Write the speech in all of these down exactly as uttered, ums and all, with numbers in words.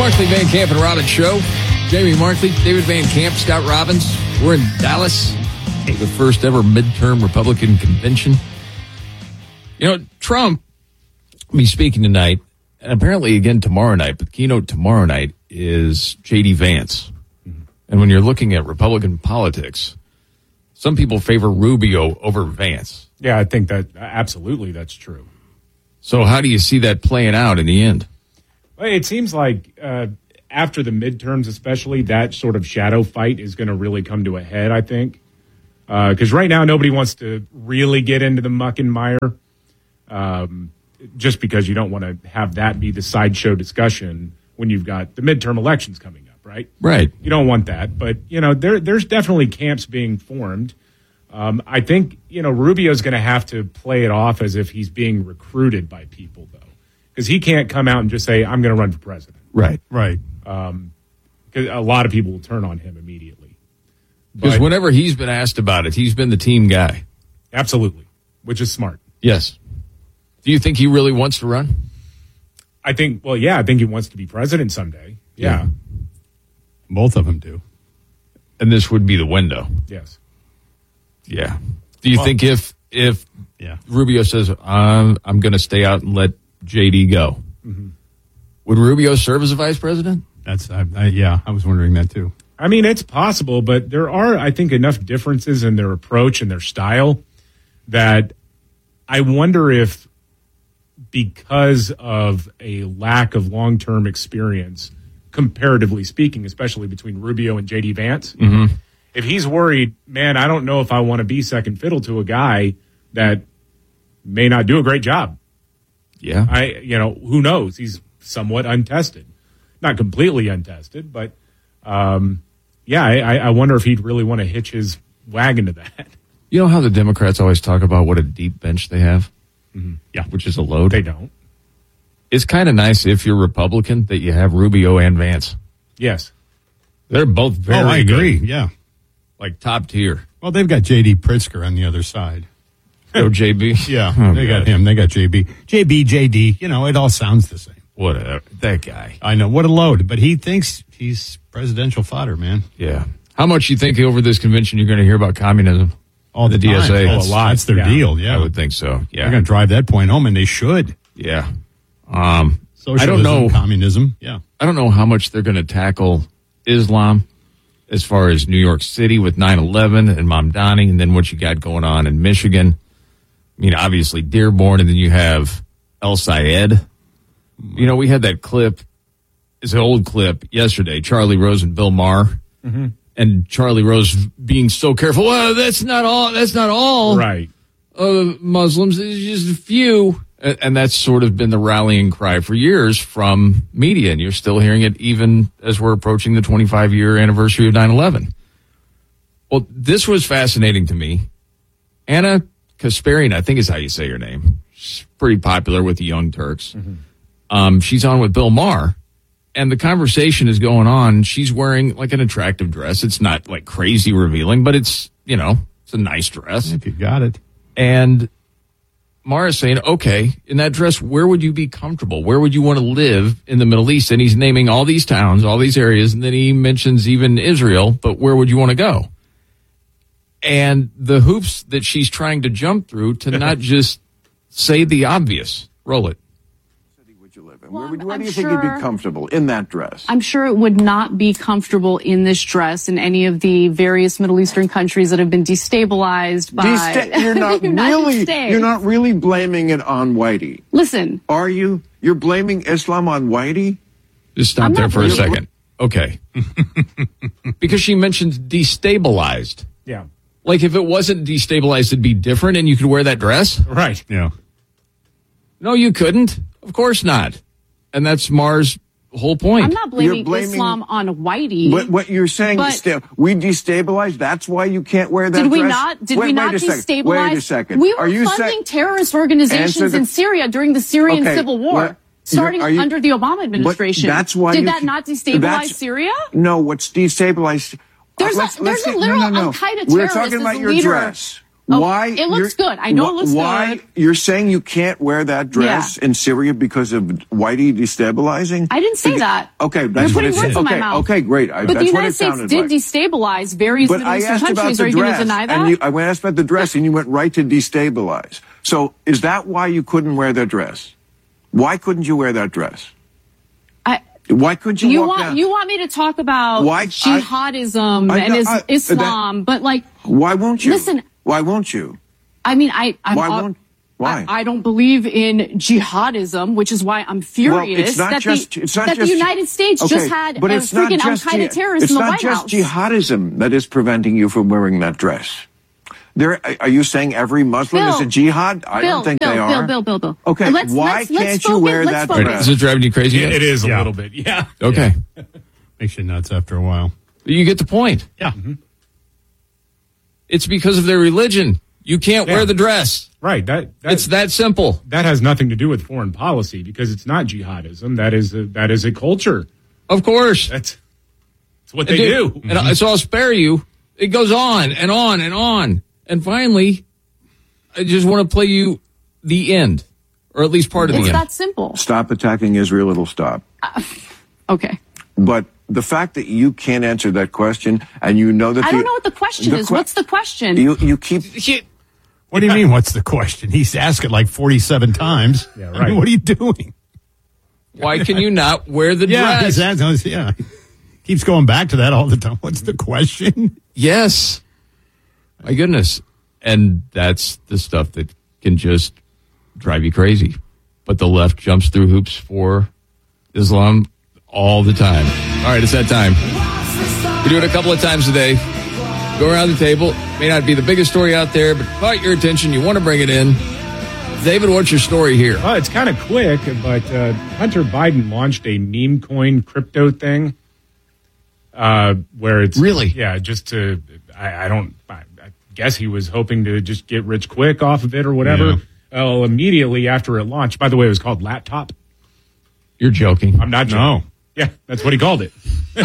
Markley, Van Camp, and Robbins show. Jamie Markley, David Van Camp, Scott Robbins. We're in Dallas, the first ever midterm Republican convention. You know, Trump will be speaking tonight, and apparently again tomorrow night, but the keynote tomorrow night is J D Vance. Mm-hmm. And when you're looking at Republican politics, some people favor Rubio over Vance. Yeah, I think that absolutely that's true. So how do you see that playing out in the end? Well, it seems like uh, after the midterms especially, that sort of shadow fight is going to really come to a head, I think. Because uh, right now nobody wants to really get into the muck and mire um, just because you don't want to have that be the sideshow discussion when you've got the midterm elections coming up, right? Right. You don't want that. But, you know, there, there's definitely camps being formed. Um, I think, you know, Rubio's going to have to play it off as if he's being recruited by people, though. Because he can't come out and just say, I'm going to run for president. Right, right. Um, because a lot of people will turn on him immediately. Because whenever he's been asked about it, he's been the team guy. Absolutely, which is smart. Yes. Do you think he really wants to run? I think, well, yeah, I think he wants to be president someday. Yeah. yeah. Both of them do. And this would be the window. Yes. Yeah. Do you well, think if if yeah. Rubio says, um, I'm going to stay out and let J D go, mm-hmm. would Rubio serve as a vice president? That's I, I, yeah, I was wondering that too. I mean, it's possible, but there are, I think, enough differences in their approach and their style that I wonder if because of a lack of long-term experience, comparatively speaking, especially between Rubio and J D Vance, mm-hmm. if he's worried, man, I don't know if I want to be second fiddle to a guy that may not do a great job. Yeah. I, you know, who knows? He's somewhat untested. Not completely untested, but, um, yeah, I, I wonder if he'd really want to hitch his wagon to that. You know how the Democrats always talk about what a deep bench they have? Mm-hmm. Yeah. Which is a load? They don't. It's kind of nice if you're Republican that you have Rubio and Vance. Yes. They're both very Oh, I agree, good. yeah. Like top tier. Well, they've got J D Pritzker on the other side. Oh, J B? Yeah, oh, they God. got him. They got J B. J B, J D, you know, it all sounds the same. Whatever. That guy. I know. What a load. But he thinks he's presidential fodder, man. Yeah. How much you think over this convention you're going to hear about communism? All the, the D S A? Oh, a lot. That's their yeah. deal, yeah. I would think so, yeah. They're going to drive that point home, and they should. Yeah. Um, Socialism, I don't know. Communism, yeah. I don't know how much they're going to tackle Islam as far as New York City with nine eleven and Mamdani, and then what you got going on in Michigan. I mean, obviously Dearborn, and then you have El Sayed. You know, we had that clip, it's an old clip yesterday, Charlie Rose and Bill Maher, mm-hmm. and Charlie Rose being so careful. Well, that's not all. That's not all. Right. Uh, Muslims. It's just a few. And, and that's sort of been the rallying cry for years from media, and you're still hearing it even as we're approaching the twenty-five year anniversary of nine eleven. Well, this was fascinating to me. Anna Kasparian, I think is how you say her name. She's pretty popular with the Young Turks. Mm-hmm. Um, she's on with Bill Maher, and the conversation is going on. She's wearing like an attractive dress. It's not like crazy revealing, but it's, you know, it's a nice dress. If you got it. And Maher is saying, okay, in that dress, where would you be comfortable? Where would you want to live in the Middle East? And he's naming all these towns, all these areas, and then he mentions even Israel, but where would you want to go? And the hoops that she's trying to jump through to not just say the obvious. Roll it. Would you live in? Well, where would, where I'm do you sure, think you'd be comfortable in that dress? I'm sure it would not be comfortable in this dress in any of the various Middle Eastern countries that have been destabilized by Desta- you're not the United really, States. You're not really blaming it on Whitey. Listen. Are you? You're blaming Islam on Whitey? Just stop I'm there for a blaming- second. Okay. Because she mentions destabilized. Yeah. Like if it wasn't destabilized, it'd be different and you could wear that dress? Right. Yeah. No, you couldn't. Of course not. And that's Maher's whole point. I'm not blaming, You're blaming Islam on Whitey. What, what you're saying But- is still, we destabilized, that's why you can't wear that Did we dress? not? Did wait, we not wait a second. destabilize? Wait a second. We were Are you funding say- terrorist organizations Answer the- in Syria during the Syrian Okay, civil war, what- starting are you- under the Obama administration. that's why Did you that can- not destabilize that's- Syria? No, what's destabilized? There's uh, let's- a let's there's a get- literal no, no, no. Al Qaeda We're terrorist talking as about the your leader. dress. Oh, Why? it looks you're- good. I know it looks why, good. You're saying you can't wear that dress Yeah. in Syria because of Whitey destabilizing? I didn't say Because- that. Okay, that's You're what putting it words said. in my Okay, mouth. okay, great. I, But that's the what United it States sounded did like. destabilize various But Middle I Eastern asked about countries. the Are you going dress, to deny that? and you, I asked about the dress, and you went right to destabilize. So, is that why you couldn't wear that dress? Why couldn't you wear that dress? I, Why couldn't you, you walk want down? you want me to talk about Why- I- jihadism I and know- is, I- Islam, but like, Why won't you? Listen- Why won't you? I mean, I I'm, Why uh, won't? Why? I, I don't believe in jihadism, which is why I'm furious Well, it's not that, just, the, it's not that just, the United States okay, just had but a it's not freaking Al just Qaeda jihad- terrorist it's in the not White just House. jihadism that is preventing you from wearing that dress. There, are you saying every Muslim Bill, is a jihad? I Bill, don't think Bill, they Bill, are. Bill, Bill, Bill. Okay, Let's, why let's, let's can't you focus, wear let's that focus. dress? Is it driving you crazy? It, yet? it is a Yeah. little bit, yeah. Okay. Makes you nuts after a while. You get the point. Yeah. It's because of their religion. You can't Yeah. wear the dress. Right. That, that It's that simple. that has nothing to do with foreign policy because it's not jihadism. That is a, that is a culture. Of course. That's, that's what they And do. dude, And I, so I'll spare you. It goes on and on and on. And finally, I just want to play you the end, or at least part of It's the end. that simple. Stop attacking Israel, it'll stop. Okay. But the fact that you can't answer that question, and you know that I the, don't know what the question the is. que- What's the question? You you keep He- What do you mean? What's the question? He's asked it like forty-seven times. Yeah, I mean, right. what are you doing? Why can you not wear the Yeah, dress? he's asked, yeah. Keeps going back to that all the time. What's the question? Yes. My goodness. And that's the stuff that can just drive you crazy. But the left jumps through hoops for Islam all the time. All right, it's that time. We do it a couple of times a day. Go around the table. May not be the biggest story out there, but caught your attention. You want to bring it in. David, what's your story here? Well, it's kind of quick, but uh, Hunter Biden launched a meme coin crypto thing, uh, where it's Really? yeah, just to I, I don't I, I guess he was hoping to just get rich quick off of it or whatever. Yeah. Well, immediately after it launched, by the way, it was called Laptop. You're joking. I'm not joking. No. Yeah, that's what he called it.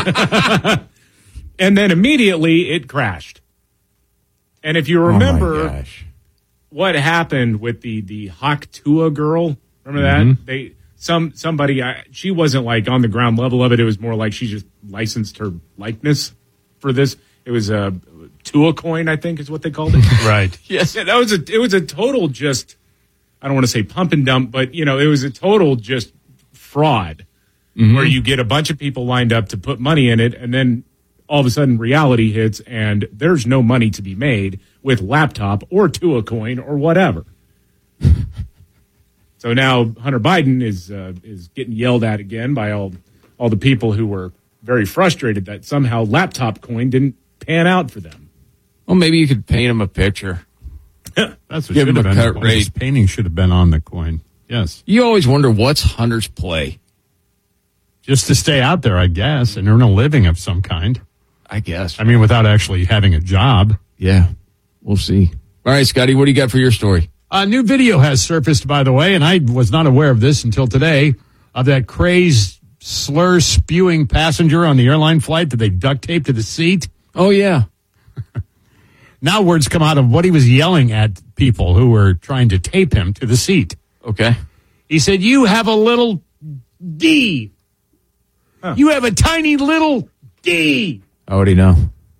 And then immediately it crashed. And if you remember, Oh my gosh. what happened with the the Haktua girl? Remember that Mm-hmm. they some somebody I, she wasn't like on the ground level of it. It was more like she just licensed her likeness for this. It was a Tua coin, I think, is what they called it. Right. Yes. Yeah, that was a it was a total just I don't want to say pump and dump, but you know it was a total just fraud where you get a bunch of people lined up to put money in it, and then all of a sudden reality hits, and there's no money to be made with Laptop or Tua coin or whatever. So now Hunter Biden is uh, is getting yelled at again by all all the people who were very frustrated that somehow Laptop coin didn't pan out for them. Well, maybe you could paint him a picture. That's what Give should him have a been. cut Well, his rate. painting should have been on the coin. Yes. You always wonder what's Hunter's play. Just to stay out there, I guess, and earn a living of some kind. I guess. I mean, without actually having a job. Yeah, we'll see. All right, Scotty, what do you got for your story? A new video has surfaced, by the way, and I was not aware of this until today, of that crazed, slur-spewing passenger on the airline flight that they duct taped to the seat. Oh, yeah. Now words come out of what he was yelling at people who were trying to tape him to the seat. Okay. He said, "You have a little D. Huh. You have a tiny little D." I already know.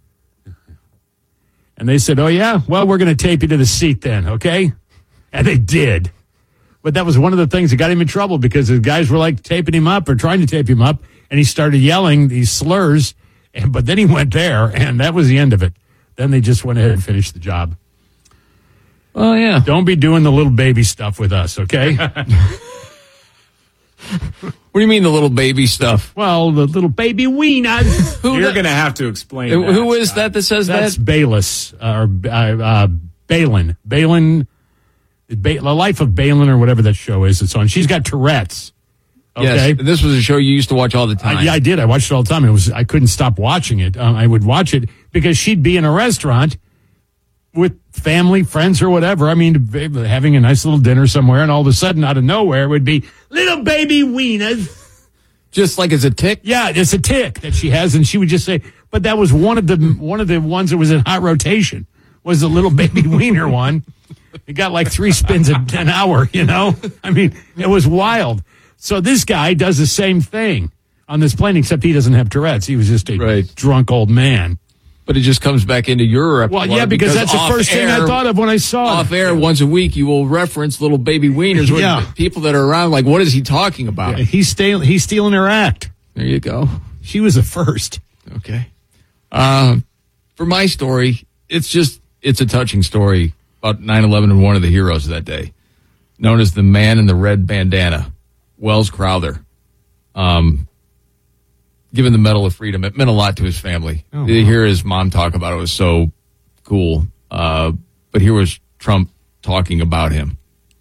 And they said, "Oh, yeah? Well, we're going to tape you to the seat then, okay?" And they did. But that was one of the things that got him in trouble because the guys were like taping him up or trying to tape him up, and he started yelling these slurs. And, but then he went there, and that was the end of it. Then they just went ahead and finished the job. Oh, yeah. Don't be doing the little baby stuff with us, okay? What do you mean the little baby stuff? Well, the little baby wieners. Who You're the- going to have to explain. Who that, who is Scott. that that says That's that? Bayless, uh, or uh, uh, Balin. Balin, ba- The Life of Balin, or whatever that show is it's on. She's got Tourette's. Okay. Yes. This was a show you used to watch all the time. I, yeah, I did. I watched it all the time. It was I couldn't stop watching it. Um, I would watch it because she'd be in a restaurant with family, friends, or whatever. I mean, having a nice little dinner somewhere, and all of a sudden, out of nowhere, it would be little baby wieners. Just like as a tick? Yeah, it's a tick that she has, and she would just say, but that was one of the one of the ones that was in hot rotation was the little baby wiener one. It got like three spins an hour, you know? I mean, it was wild. So this guy does the same thing on this plane, except he doesn't have Tourette's. He was just a Right. drunk old man. But it just comes back into your repertoire. Well, yeah, because, that's the first air, thing I thought of when I saw it. Off air, once a week, you will reference little baby wieners. Where Yeah. people that are around, like, what is he talking about? Yeah, he's, stealing, he's stealing her act. There you go. She was the first. Okay. Um, for my story, it's just, it's a touching story about nine eleven and one of the heroes of that day, known as the man in the red bandana, Wells Crowther. Um, given the Medal of Freedom, it meant a lot to his family. Oh, to wow. hear his mom talk about it was so cool. Uh, but here was Trump talking about him.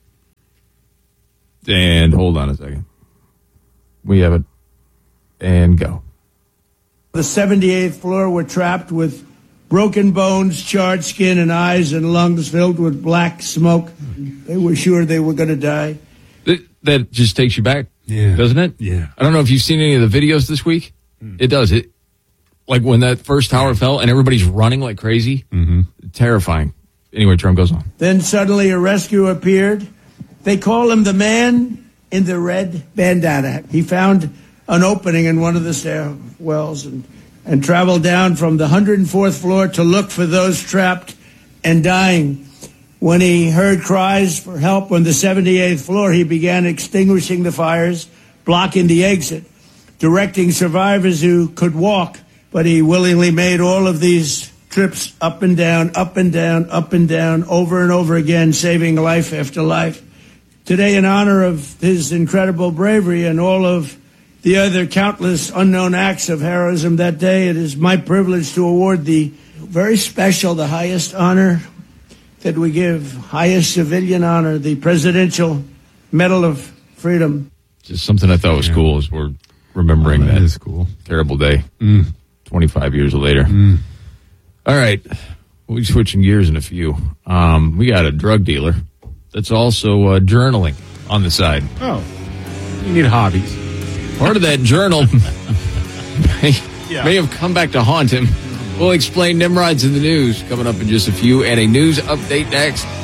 And hold on a second. We have it. And go. The seventy-eighth floor were trapped with broken bones, charred skin, and eyes and lungs filled with black smoke. They were sure they were going to die. That, that just takes you back, Yeah. doesn't it? Yeah. I don't know if you've seen any of the videos this week. Mm. It does. It like when that first tower fell and everybody's running like crazy. Mm-hmm. Terrifying. Anyway, Trump goes on. Then suddenly a rescue appeared. They call him the man in the red bandana. He found an opening in one of the stairwells and, and traveled down from the one hundred fourth floor to look for those trapped and dying. When he heard cries for help on the seventy-eighth floor, he began extinguishing the fires, blocking the exit, directing survivors who could walk, but he willingly made all of these trips up and down, up and down, up and down, over and over again, saving life after life. Today, in honor of his incredible bravery and all of the other countless unknown acts of heroism that day, it is my privilege to award the very special, the highest honor that we give, highest civilian honor, the Presidential Medal of Freedom. Just something I thought was yeah. cool as we're remembering oh, that. that is cool. terrible day. Mm. twenty-five years later. Mm. All right. We'll be switching gears in a few. Um, we got a drug dealer that's also uh, journaling on the side. Oh, you need hobbies. Part of that journal may, yeah. may have come back to haunt him. We'll explain Nimrod's in the news coming up in just a few, and a news update next.